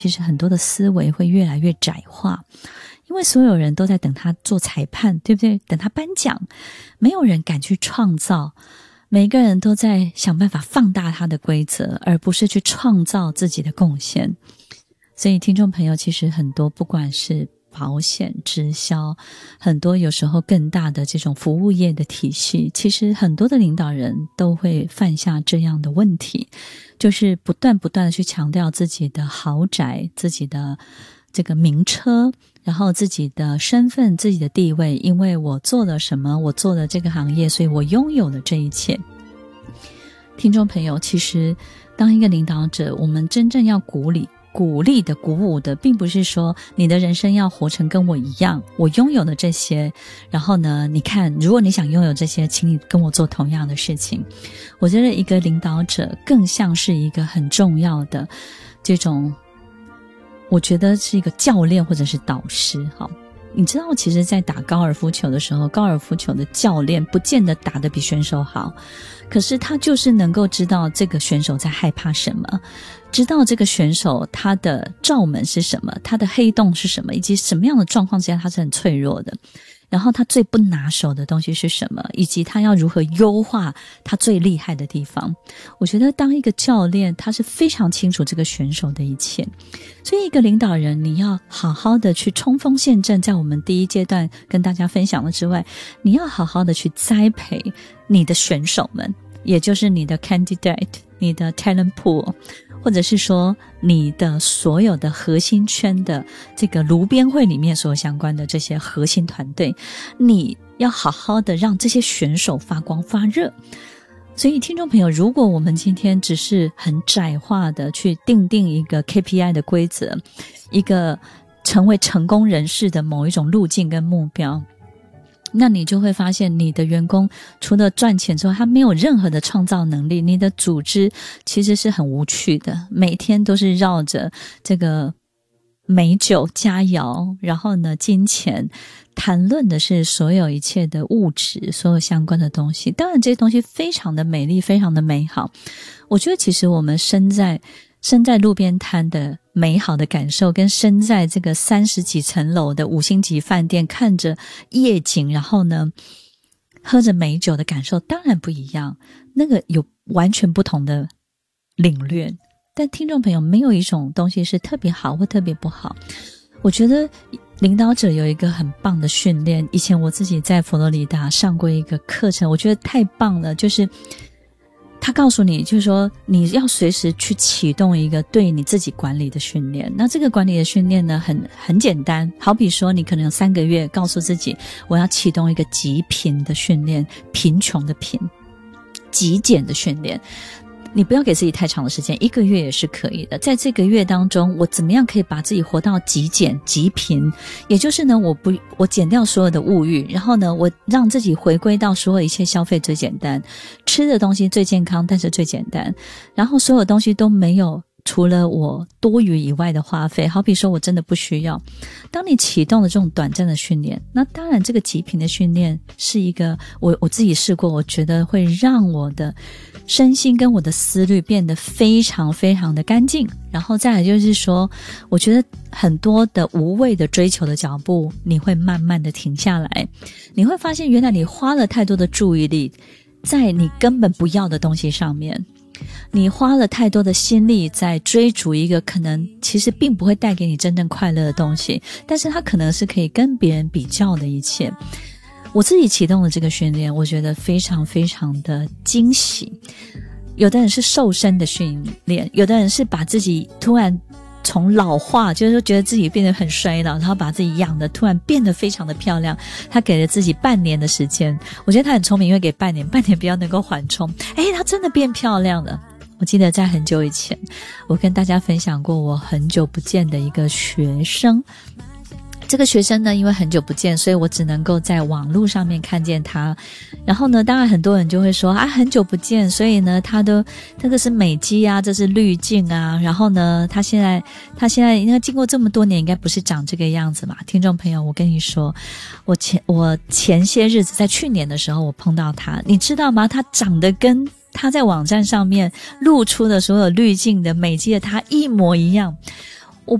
其实很多的思维会越来越窄化，因为所有人都在等他做裁判，对不对？等他颁奖，没有人敢去创造，每个人都在想办法放大他的规则，而不是去创造自己的贡献。所以听众朋友，其实很多不管是保险、直销，很多有时候更大的这种服务业的体系，其实很多的领导人都会犯下这样的问题，就是不断的去强调自己的豪宅、自己的这个名车，然后自己的身份、自己的地位，因为我做了什么，我做了这个行业，所以我拥有了这一切。听众朋友，其实当一个领导者，我们真正要鼓励的、鼓舞的，并不是说你的人生要活成跟我一样，我拥有了这些，然后呢，你看，如果你想拥有这些，请你跟我做同样的事情。我觉得一个领导者更像是一个很重要的这种，我觉得是一个教练或者是导师。好，你知道其实在打高尔夫球的时候，高尔夫球的教练不见得打得比选手好，可是他就是能够知道这个选手在害怕什么，知道这个选手他的罩门是什么，他的黑洞是什么，以及什么样的状况之下他是很脆弱的，然后他最不拿手的东西是什么，以及他要如何优化他最厉害的地方。我觉得当一个教练，他是非常清楚这个选手的一切，所以一个领导人，你要好好的去冲锋陷阵，在我们第一阶段跟大家分享了之外，你要好好的去栽培你的选手们，也就是你的 candidate， 你的 talent pool，或者是说你的所有的核心圈的这个炉边会里面所有相关的这些核心团队，你要好好的让这些选手发光发热。所以听众朋友，如果我们今天只是很窄化的去定一个 KPI 的规则，一个成为成功人士的某一种路径跟目标，那你就会发现你的员工除了赚钱之外，他没有任何的创造能力，你的组织其实是很无趣的，每天都是绕着这个美酒佳肴，然后呢金钱，谈论的是所有一切的物质，所有相关的东西。当然这些东西非常的美丽，非常的美好。我觉得其实我们身在路边摊的美好的感受，跟身在这个30几层楼的5星级饭店看着夜景，然后呢喝着美酒的感受当然不一样，那个有完全不同的领略。但听众朋友，没有一种东西是特别好或特别不好。我觉得领导者有一个很棒的训练，以前我自己在佛罗里达上过一个课程，我觉得太棒了，就是他告诉你，就是说你要随时去启动一个对你自己管理的训练。那这个管理的训练呢很简单，好比说你可能有3个月告诉自己，我要启动一个极贫的训练，贫穷的贫，极简的训练。你不要给自己太长的时间，1个月也是可以的。在这个月当中，我怎么样可以把自己活到极简极贫，也就是呢我减掉所有的物欲，然后呢我让自己回归到所有一切消费最简单，吃的东西最健康但是最简单，然后所有东西都没有除了我多余以外的花费，好比说我真的不需要。当你启动了这种短暂的训练，那当然这个极贫的训练是一个我自己试过，我觉得会让我的身心跟我的思虑变得非常非常的干净。然后再来就是说，我觉得很多的无谓的追求的脚步，你会慢慢的停下来，你会发现原来你花了太多的注意力在你根本不要的东西上面，你花了太多的心力在追逐一个可能其实并不会带给你真正快乐的东西，但是它可能是可以跟别人比较的一切。我自己启动了这个训练，我觉得非常非常的惊喜。有的人是瘦身的训练，有的人是把自己突然从老化，就是说觉得自己变得很衰老，然后把自己养得突然变得非常的漂亮。他给了自己半年的时间，我觉得他很聪明，因为给半年比较能够缓冲。他真的变漂亮了。我记得在很久以前，我跟大家分享过我很久不见的一个学生。这个学生呢，因为很久不见，所以我只能够在网络上面看见他。然后呢，当然很多人就会说很久不见，所以呢他都这个是美肌啊，这是滤镜啊，然后呢他现在应该经过这么多年，应该不是长这个样子嘛。听众朋友，我跟你说，我前些日子在去年的时候我碰到他，你知道吗？他长得跟他在网站上面露出的所有滤镜的美肌的他一模一样。